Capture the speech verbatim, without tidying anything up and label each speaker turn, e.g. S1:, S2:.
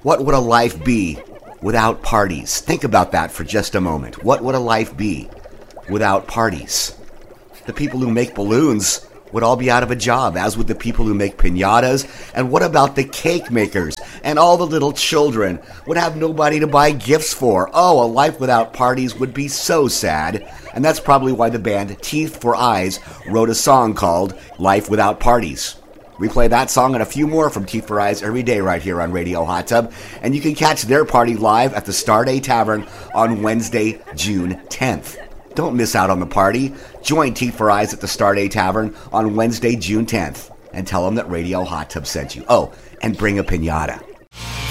S1: What would a life be without parties? Think about that for just a moment. What would a life be without parties? The people who make balloons would all be out of a job, as would the people who make piñatas. And what about the cake makers? And all the little children would have nobody to buy gifts for. Oh, a life without parties would be so sad. And that's probably why the band Teeth for Eyes wrote a song called Life Without Parties. We play that song and a few more from Teeth for Eyes every day right here on Radio Hot Tub. And you can catch their party live at the Starday Tavern on Wednesday, June tenth. Don't miss out on the party. Join Teeth for Eyes at the Starday Tavern on Wednesday, June tenth. And tell them that Radio Hot Tub sent you. Oh, and bring a piñata.